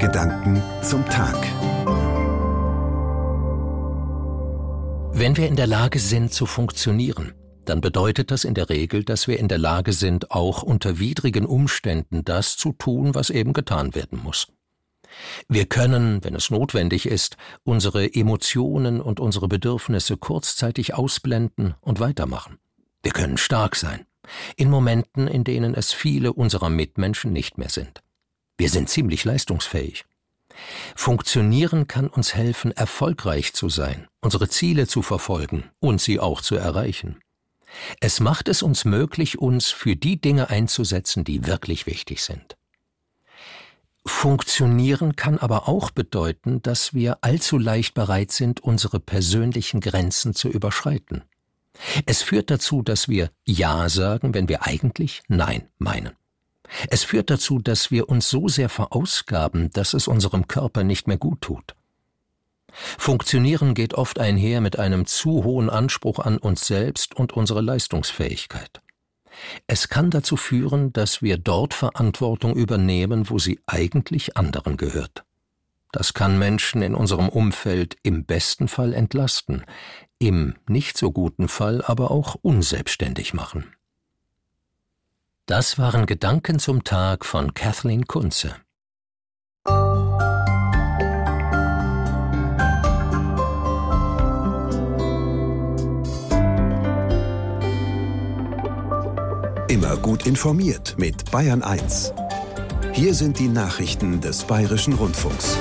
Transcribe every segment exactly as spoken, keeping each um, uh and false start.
Gedanken zum Tag. Wenn wir in der Lage sind zu funktionieren, dann bedeutet das in der Regel, dass wir in der Lage sind, auch unter widrigen Umständen das zu tun, was eben getan werden muss. Wir können, wenn es notwendig ist, unsere Emotionen und unsere Bedürfnisse kurzzeitig ausblenden und weitermachen. Wir können stark sein, in Momenten, in denen es viele unserer Mitmenschen nicht mehr sind. Wir sind ziemlich leistungsfähig. Funktionieren kann uns helfen, erfolgreich zu sein, unsere Ziele zu verfolgen und sie auch zu erreichen. Es macht es uns möglich, uns für die Dinge einzusetzen, die wirklich wichtig sind. Funktionieren kann aber auch bedeuten, dass wir allzu leicht bereit sind, unsere persönlichen Grenzen zu überschreiten. Es führt dazu, dass wir Ja sagen, wenn wir eigentlich Nein meinen. Es führt dazu, dass wir uns so sehr verausgaben, dass es unserem Körper nicht mehr gut tut. Funktionieren geht oft einher mit einem zu hohen Anspruch an uns selbst und unsere Leistungsfähigkeit. Es kann dazu führen, dass wir dort Verantwortung übernehmen, wo sie eigentlich anderen gehört. Das kann Menschen in unserem Umfeld im besten Fall entlasten, im nicht so guten Fall aber auch unselbstständig machen. Das waren Gedanken zum Tag von Kathleen Kunze. Immer gut informiert mit Bayern eins. Hier sind die Nachrichten des Bayerischen Rundfunks.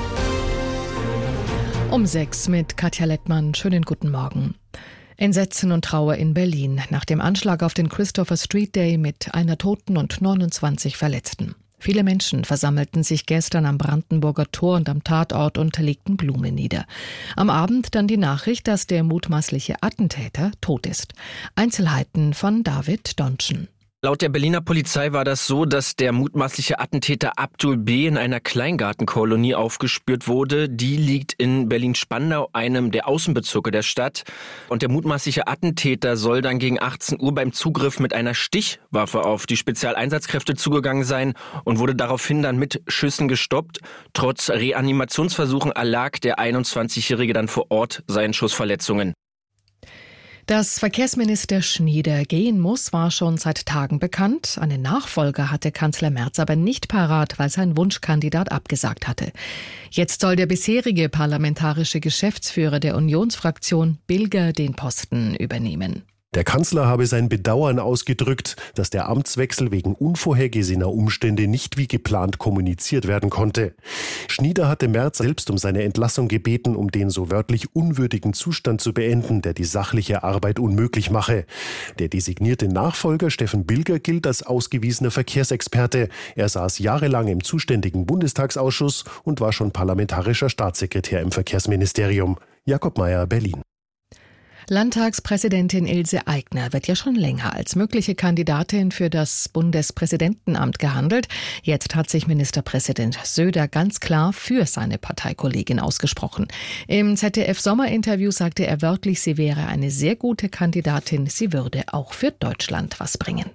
Um sechs mit Katja Lettmann. Schönen guten Morgen. Entsetzen und Trauer in Berlin nach dem Anschlag auf den Christopher Street Day mit einer Toten und neunundzwanzig Verletzten. Viele Menschen versammelten sich gestern am Brandenburger Tor und am Tatort und legten Blumen nieder. Am Abend dann die Nachricht, dass der mutmaßliche Attentäter tot ist. Einzelheiten von David Donschen. Laut der Berliner Polizei war das so, dass der mutmaßliche Attentäter Abdul B. in einer Kleingartenkolonie aufgespürt wurde. Die liegt in Berlin-Spandau, einem der Außenbezirke der Stadt. Und der mutmaßliche Attentäter soll dann gegen achtzehn Uhr beim Zugriff mit einer Stichwaffe auf die Spezialeinsatzkräfte zugegangen sein und wurde daraufhin dann mit Schüssen gestoppt. Trotz Reanimationsversuchen erlag der einundzwanzigjährige dann vor Ort seinen Schussverletzungen. Dass Verkehrsminister Schnieder gehen muss, war schon seit Tagen bekannt. Einen Nachfolger hatte Kanzler Merz aber nicht parat, weil sein Wunschkandidat abgesagt hatte. Jetzt soll der bisherige parlamentarische Geschäftsführer der Unionsfraktion Bilger den Posten übernehmen. Der Kanzler habe sein Bedauern ausgedrückt, dass der Amtswechsel wegen unvorhergesehener Umstände nicht wie geplant kommuniziert werden konnte. Schnieder hatte Merz selbst um seine Entlassung gebeten, um den so wörtlich unwürdigen Zustand zu beenden, der die sachliche Arbeit unmöglich mache. Der designierte Nachfolger Steffen Bilger gilt als ausgewiesener Verkehrsexperte. Er saß jahrelang im zuständigen Bundestagsausschuss und war schon parlamentarischer Staatssekretär im Verkehrsministerium. Jakob Mayer, Berlin. Landtagspräsidentin Ilse Aigner wird ja schon länger als mögliche Kandidatin für das Bundespräsidentenamt gehandelt. Jetzt hat sich Ministerpräsident Söder ganz klar für seine Parteikollegin ausgesprochen. Im Z D F-Sommerinterview sagte er wörtlich, sie wäre eine sehr gute Kandidatin, sie würde auch für Deutschland was bringen.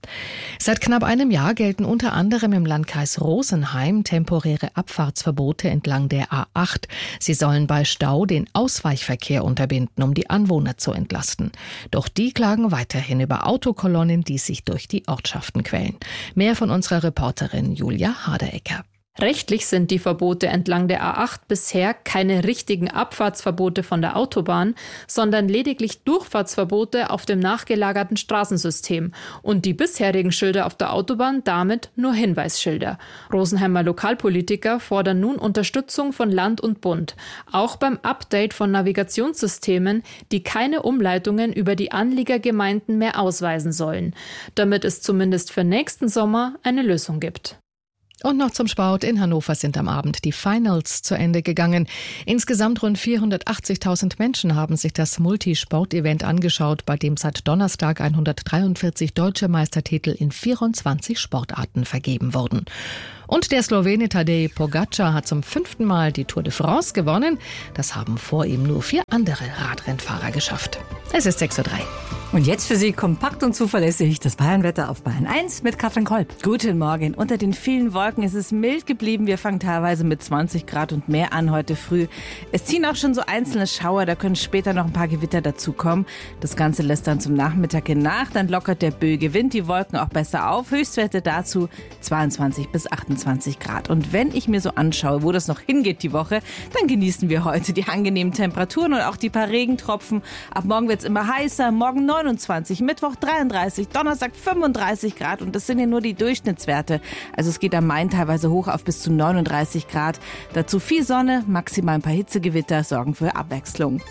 Seit knapp einem Jahr gelten unter anderem im Landkreis Rosenheim temporäre Abfahrtsverbote entlang der A acht. Sie sollen bei Stau den Ausweichverkehr unterbinden, um die Anwohner zu entlasten. Doch die klagen weiterhin über Autokolonnen, die sich durch die Ortschaften quälen. Mehr von unserer Reporterin Julia Haderecker. Rechtlich sind die Verbote entlang der A acht bisher keine richtigen Abfahrtsverbote von der Autobahn, sondern lediglich Durchfahrtsverbote auf dem nachgelagerten Straßensystem und die bisherigen Schilder auf der Autobahn damit nur Hinweisschilder. Rosenheimer Lokalpolitiker fordern nun Unterstützung von Land und Bund, auch beim Update von Navigationssystemen, die keine Umleitungen über die Anliegergemeinden mehr ausweisen sollen, damit es zumindest für nächsten Sommer eine Lösung gibt. Und noch zum Sport. In Hannover sind am Abend die Finals zu Ende gegangen. Insgesamt rund vierhundertachtzigtausend Menschen haben sich das Multisport-Event angeschaut, bei dem seit Donnerstag hundertdreiundvierzig deutsche Meistertitel in vierundzwanzig Sportarten vergeben wurden. Und der Slowene Tadej Pogačar hat zum fünften Mal die Tour de France gewonnen. Das haben vor ihm nur vier andere Radrennfahrer geschafft. Es ist sechs Uhr drei. Und jetzt für Sie kompakt und zuverlässig das Bayernwetter auf Bayern eins mit Katrin Kolb. Guten Morgen. Unter den vielen Wolken ist es mild geblieben. Wir fangen teilweise mit zwanzig Grad und mehr an heute früh. Es ziehen auch schon so einzelne Schauer, da können später noch ein paar Gewitter dazukommen. Das Ganze lässt dann zum Nachmittag hin nach, dann lockert der böige Wind die Wolken auch besser auf. Höchstwerte dazu zweiundzwanzig bis achtundzwanzig Grad. Und wenn ich mir so anschaue, wo das noch hingeht die Woche, dann genießen wir heute die angenehmen Temperaturen und auch die paar Regentropfen. Ab morgen wird es immer heißer, morgen neunundzwanzig, Mittwoch dreiunddreißig, Donnerstag fünfunddreißig Grad und das sind ja nur die Durchschnittswerte. Also es geht am Main teilweise hoch auf bis zu neununddreißig Grad. Dazu viel Sonne, maximal ein paar Hitzegewitter sorgen für Abwechslung.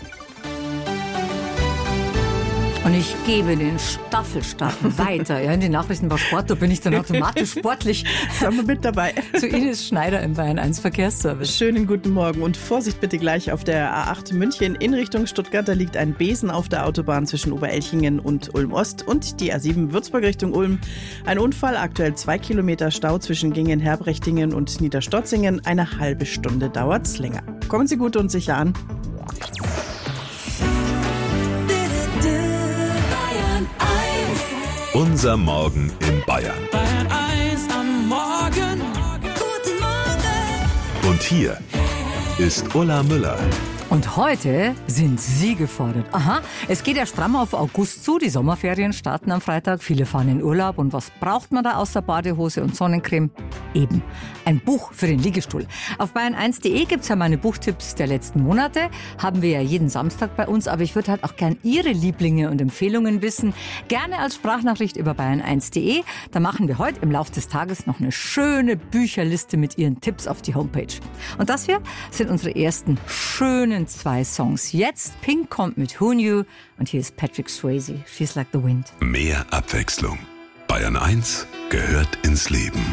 Und ich gebe den Staffelstab weiter. Ja, in den Nachrichten war Sport, da bin ich dann automatisch sportlich. Sind wir mit dabei. Zu Ines Schneider im Bayern eins Verkehrsservice. Schönen guten Morgen und Vorsicht bitte gleich auf der A acht München in Richtung Stuttgart. Da liegt ein Besen auf der Autobahn zwischen Oberelchingen und Ulm-Ost und die A sieben Würzburg Richtung Ulm. Ein Unfall, aktuell zwei Kilometer Stau zwischen Gingen-Herbrechtingen und Niederstotzingen. Eine halbe Stunde dauert's länger. Kommen Sie gut und sicher an. Unser Morgen in Bayern. Bayern eins am Morgen. Guten Morgen. Und hier ist Ulla Müller. Und heute sind Sie gefordert. Aha, es geht ja stramm auf August zu. Die Sommerferien starten am Freitag. Viele fahren in Urlaub. Und was braucht man da außer Badehose und Sonnencreme? Eben ein Buch für den Liegestuhl. Auf bayern eins punkt de gibt es ja meine Buchtipps der letzten Monate. Haben wir ja jeden Samstag bei uns. Aber ich würde halt auch gern Ihre Lieblinge und Empfehlungen wissen. Gerne als Sprachnachricht über bayern eins punkt de. Da machen wir heute im Laufe des Tages noch eine schöne Bücherliste mit Ihren Tipps auf die Homepage. Und das hier sind unsere ersten schönen zwei Songs. Jetzt Pink kommt mit Who Knew und hier ist Patrick Swayze, She's Like the Wind. Mehr Abwechslung. Bayern eins gehört ins Leben.